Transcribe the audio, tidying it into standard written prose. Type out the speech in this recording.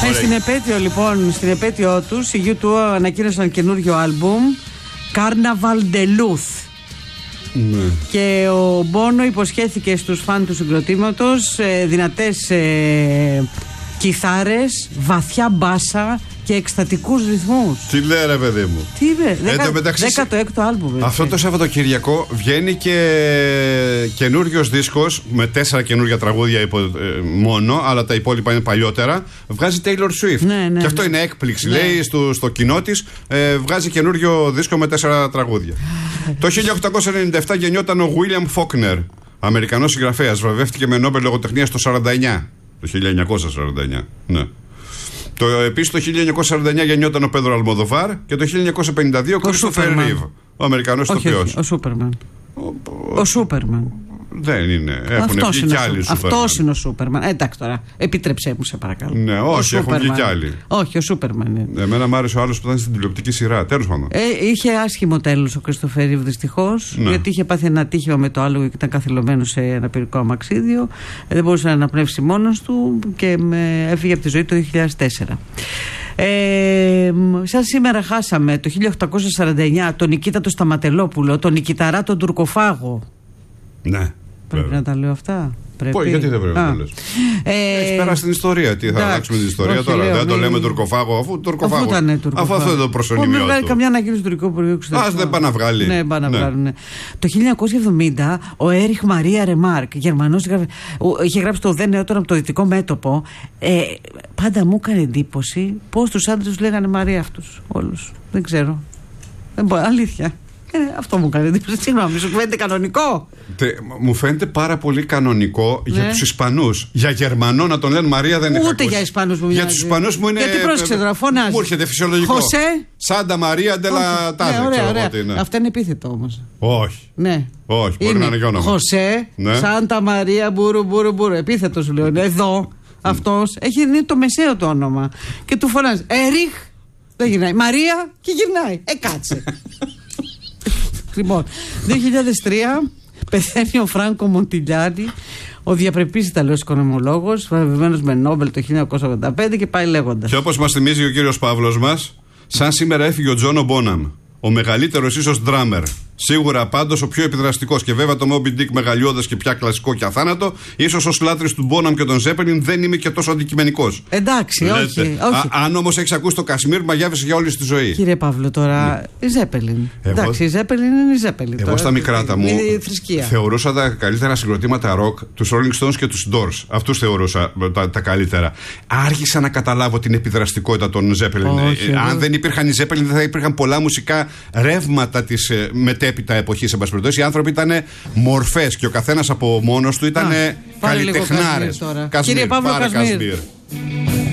Ναι, στην επέτειο λοιπόν, στην επέτειό τους, οι U2 ανακοίνωσαν καινούριο άλμπουμ, Carnaval de Luz. Ναι. Και ο Μπόνο υποσχέθηκε στους φαν του συγκροτήματος δυνατές κιθάρες, βαθιά μπάσα και εκστατικούς ρυθμούς. Τι λέει ρε παιδί μου. Τι είπε, 16ο άλμπουμ. Αυτό το Σαββατοκυριακό βγαίνει και καινούριος δίσκος με 4 καινούργια τραγούδια μόνο, αλλά τα υπόλοιπα είναι παλιότερα. Βγάζει Taylor Swift. Ναι, και αυτό είναι έκπληξη. Ναι. Λέει στο κοινό της, βγάζει καινούριο δίσκο με 4 τραγούδια. Το 1897 γεννιόταν ο William Faulkner, Αμερικανός συγγραφέας. Βραβεύτηκε με Νόμπελ λογοτεχνίας το 1949. Το 1949. Ναι. Επίσης το 1949 γεννιόταν ο Πέδρο Αλμοδοβάρ και το 1952 ο Κρίστοφερ Ρίβ, ο Αμερικανός ηθοποιός. Ο Σούπερμαν. Ο Σούπερμαν. Δεν είναι. Έχουν βγει κι άλλοι Σούπερμαν. Αυτός είναι ο Σούπερμαν. Εντάξει τώρα, επιτρέψέ μου σε παρακαλώ. Ναι, όχι, έχουν βγει κι άλλοι. Όχι, ο Σούπερμαν είναι. Εμένα μ' άρεσε ο άλλος που ήταν στην τηλεοπτική σειρά. Τέλος πάντων. Είχε άσχημο τέλος ο Κρίστοφερ Ρίβ δυστυχώς. Ναι. Γιατί είχε πάθει ένα ατύχημα με το άλογο και ήταν καθυλωμένο σε ένα πυρικό αμαξίδιο. Δεν μπορούσε να αναπνεύσει μόνος του και έφυγε από τη ζωή το 2004. Σαν σήμερα χάσαμε το 1849 τον Νικήτα το Σταματελόπουλο, τον Νικηταρά τον Τουρκοφάγο. Ναι. Πρέπει να τα λέω αυτά. Γιατί δεν πρέπει να το λες. Έχει περάσει την ιστορία. Τι θα αλλάξουμε την ιστορία τώρα. Δεν το λέμε τουρκοφάγο, αφού τουρκοφάγο. Αφού αυτό είναι το προσωνυμιό του. Βγάλει καμιά ανακοίνωση του τουρκικού υπουργείου εξωτερικών. Δεν πάει να βγάλει. Ναι, πάει να βγάλουν. Το 1970 ο Έριχ Μαρία Ρεμάρκ, Γερμανός, είχε γράψει το Δεν νεότερο από το δυτικό μέτωπο. Πάντα μου έκανε εντύπωση πώς τους άντρες τους λέγανε Μαρία αυτούς όλους. Δεν ξέρω. Αλήθεια. Αυτό μου κάνει εντύπωση. Συγγνώμη, σου φαίνεται κανονικό. Μου φαίνεται πάρα πολύ κανονικό για τους Ισπανούς. Για Γερμανό να τον λένε Μαρία δεν είναι κακός. Ούτε για Ισπανούς μου μοιάζει. Για τους Ισπανούς μου είναι. Γιατί πρόσεξε τώρα, φωνάζει. Μου έρχεται φυσιολογικό. Χωσέ. Σάντα Μαρία ντελα Τάδε. Αυτό είναι επίθετο όμως. Όχι. Ναι. Όχι, μπορεί να είναι και όνομα. Χωσέ, Σάντα Μαρία μπουρου. Επίθετο σου λέω. Εδώ αυτός είναι το μεσαίο το όνομα. Και του φωνάζει Έριχ. Δεν γυρνάει. Μαρία και γυρνάει. Κάτσε. Λοιπόν, 2003 πεθαίνει ο Φράνκο Μοντιλιάνι, ο διαπρεπής Ιταλός οικονομολόγος, βραβευμένος με Νόμπελ το 1985 και πάει λέγοντας. Και όπως μας θυμίζει ο κύριος Παύλος μας, σαν σήμερα έφυγε ο Τζόνο Μπόναμ, ο μεγαλύτερος ίσως ντράμερ. Σίγουρα πάντως ο πιο επιδραστικός και βέβαια το Moby Dick μεγαλειώδες και πια κλασικό και αθάνατο. Ίσως ως λάτρης του Μπόναμ και των Ζέπελιν δεν είμαι και τόσο αντικειμενικός. Εντάξει, όχι. Αν όμως έχεις ακούσει το Κασμίρ, μαγιάβεσαι για όλη τη ζωή. Κύριε Παύλο, τώρα η Ζέπελιν. Εντάξει, η Ζέπελιν είναι η Ζέπελιν. Εγώ στα μικράτα μου θρησκεία. Θεωρούσα τα καλύτερα συγκροτήματα ροκ τους Rolling Stones και τους Doors. Αυτούς θεωρούσα τα καλύτερα. Άρχισα να καταλάβω την επιδραστικότητα των Ζέπελιν. Αν δεν υπήρχαν οι Ζέπελιν, δεν θα υπήρχαν πολλά μουσικά ρεύματα της μετέπειτα εποχής. Οι άνθρωποι ήταν μορφές και ο καθένας από μόνος του ήταν καλλιτεχνάρες. Κύριε Παύλο, Κασμίρ.